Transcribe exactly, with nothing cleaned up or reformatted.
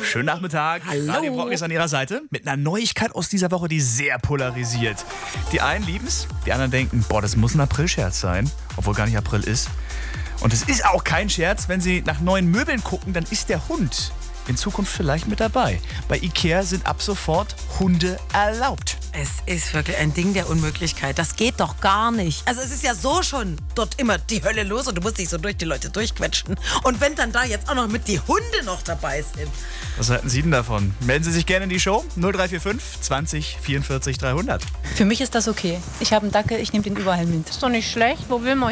Schönen Nachmittag. Hallo. Radio Brocken ist an Ihrer Seite mit einer Neuigkeit aus dieser Woche, die sehr polarisiert. Die einen lieben es, die anderen denken, boah, das muss ein Aprilscherz sein, obwohl gar nicht April ist. Und es ist auch kein Scherz, wenn Sie nach neuen Möbeln gucken, dann ist der Hund in Zukunft vielleicht mit dabei. Bei Ikea sind ab sofort Hunde erlaubt. Es ist wirklich ein Ding der Unmöglichkeit. Das geht doch gar nicht. Also es ist ja so schon dort immer die Hölle los und du musst dich so durch die Leute durchquetschen. Und wenn dann da jetzt auch noch mit die Hunde noch dabei sind. Was halten Sie denn davon? Melden Sie sich gerne in die Show. null drei vier fünf zwanzig vierundvierzig dreihundert. Für mich ist das okay. Ich habe einen Dackel, ich nehme den überall mit. Ist doch nicht schlecht. Wo will man